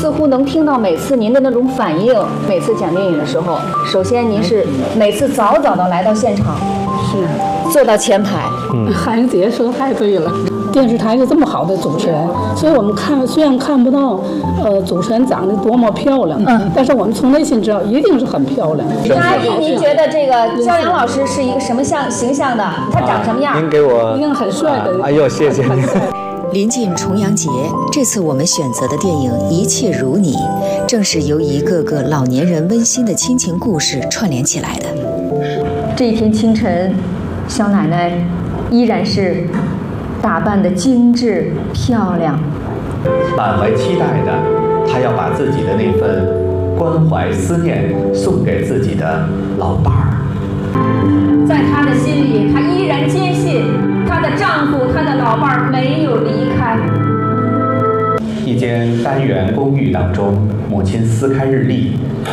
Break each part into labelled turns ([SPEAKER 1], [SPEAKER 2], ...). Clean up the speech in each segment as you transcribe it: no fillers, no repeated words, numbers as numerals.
[SPEAKER 1] 似乎能听到每次您的那种反应。每次讲电影的时候，首先您是每次早早的来到现场，
[SPEAKER 2] 是
[SPEAKER 1] 坐到前排。
[SPEAKER 2] 韩英姐说的太对了，电视台是这么好的主持人，所以我们虽然看不到，主持人长得多么漂亮，但是我们从内心知道一定是很漂亮。
[SPEAKER 1] 阿姨，您觉得这个焦阳老师是一个什么形象的？他长什么样？
[SPEAKER 3] 您给我
[SPEAKER 2] 一定很帅的。
[SPEAKER 3] 哎呦，谢谢您。
[SPEAKER 4] 临近重阳节，这次我们选择的电影《一切如你》，正是由一个个老年人温馨的亲情故事串联起来的。
[SPEAKER 1] 这一天清晨，肖奶奶依然是打扮得精致漂亮，
[SPEAKER 3] 满怀期待的，她要把自己的那份关怀思念送给自己的老伴儿。
[SPEAKER 1] 在她的心里，她依然坚信她的丈夫、她的老伴儿没有离开。
[SPEAKER 3] 一间单元公寓当中，母亲撕开日历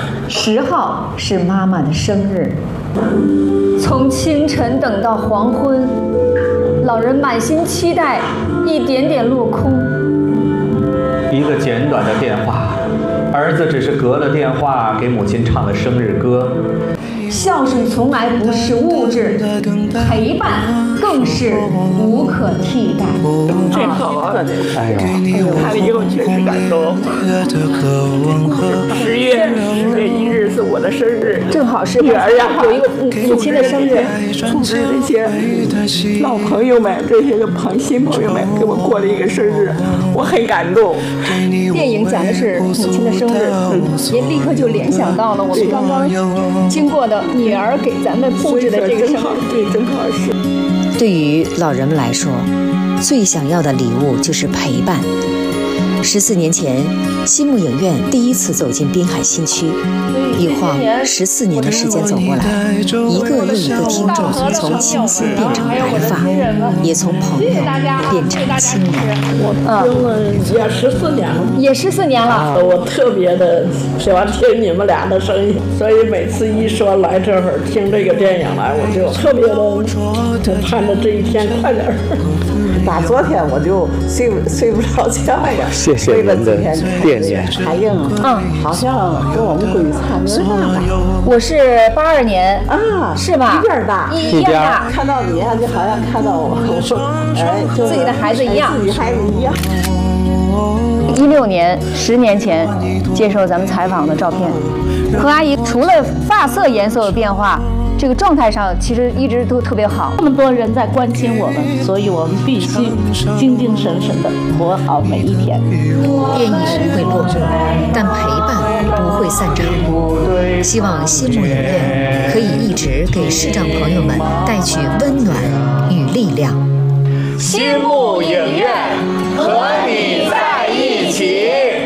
[SPEAKER 1] 10号是妈妈的生日。从清晨等到黄昏，老人满心期待一点点落空。
[SPEAKER 3] 一个简短的电话，儿子只是隔了电话给母亲唱了生日歌。
[SPEAKER 1] 孝顺从来不是物质，陪伴更是无可替代。
[SPEAKER 2] 真好啊！
[SPEAKER 3] 哎呦，
[SPEAKER 2] 看了以后确实感动。10月1日是我的生日，
[SPEAKER 1] 正好是
[SPEAKER 2] 女儿呀，
[SPEAKER 1] 有一个母亲的生日，
[SPEAKER 2] 组织这些老朋友们、这些新朋友们给我过了一个生日，我很感动。
[SPEAKER 1] 电影讲的是母亲的生日，您立刻就联想到了我们刚刚经过的女儿给咱们布置的这个生日，
[SPEAKER 2] 对，正好是。
[SPEAKER 4] 对于老人们来说，最想要的礼物就是陪伴。14年前，新木影院第一次走进滨海新区，一晃14年的时间走过来，一个又一个听众从青丝变成白发，也从朋友变成亲人。
[SPEAKER 2] 我听了也14年了，
[SPEAKER 1] 也14年了。
[SPEAKER 2] 我特别的喜欢听你们俩的声音，所以每次一说来这会儿听这个电影来，我就特别的盼着这一天快点儿。
[SPEAKER 5] 打昨天我就睡不着觉呀。
[SPEAKER 3] 谢谢您的惦念。
[SPEAKER 5] 海英，好像跟我们闺女差没多大。
[SPEAKER 1] 我是82年啊，是吧？
[SPEAKER 5] 一边大，
[SPEAKER 1] 一边大。
[SPEAKER 5] 看到你就好像看到我，哎，就
[SPEAKER 1] 自己的孩子一样，
[SPEAKER 5] 自己孩子一样。
[SPEAKER 1] 16年，10年前接受咱们采访的照片，何阿姨除了发色颜色有变化，这个状态上其实一直都特别好。
[SPEAKER 6] 这么多人在关心我们，所以我们必须精精神神的活好每一天。
[SPEAKER 4] 电影会落幕，但陪伴不会散场。希望新木影院可以一直给视障朋友们带去温暖与力量。
[SPEAKER 3] 新木影院和你在一起。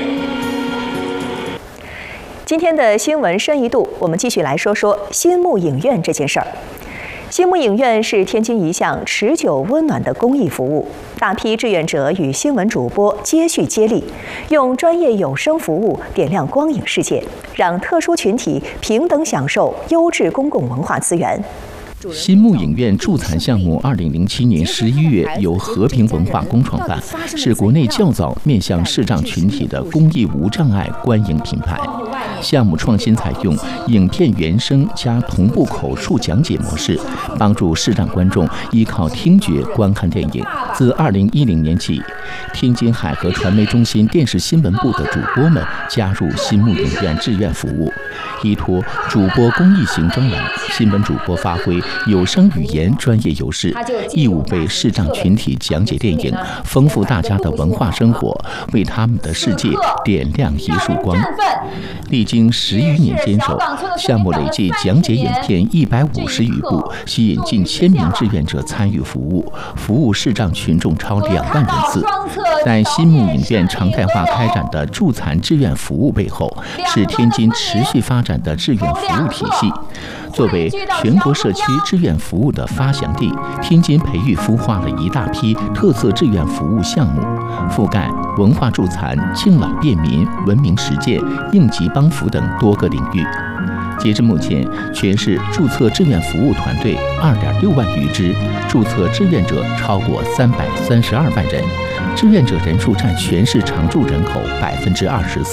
[SPEAKER 7] 今天的新闻深一度，我们继续来说说新木影院这件事儿。新木影院是天津一项持久温暖的公益服务，大批志愿者与新闻主播接续接力，用专业有声服务点亮光影世界，让特殊群体平等享受优质公共文化资源。
[SPEAKER 8] 新木影院助残项目2007年11月由和平文化工创办，是国内较早面向视障群体的公益无障碍观影品牌。项目创新采用影片原声加同步口述讲解模式，帮助视障观众依靠听觉观看电影。自2010年起，天津海河传媒中心电视新闻部的主播们加入新木影院志愿服务，依托主播公益行专栏，新闻主播发挥有声语言专业优势，义务为视障群体讲解电影，丰富大家的文化生活，为他们的世界点亮一束光。历经10余年坚守，项目累计讲解影片150余部，吸引近1000名志愿者参与服务视障群众超2万人次。在新木影院常态化开展的助残志愿服务背后，是天津持续发展的志愿服务体系。作为全国社区志愿服务的发祥地，天津培育孵化了一大批特色志愿服务项目，覆盖文化助残、敬老便民、文明实践、应急帮扶等多个领域。截至目前，全市注册志愿服务团队2.6万余支，注册志愿者超过332万人，志愿者人数占全市常住人口24%。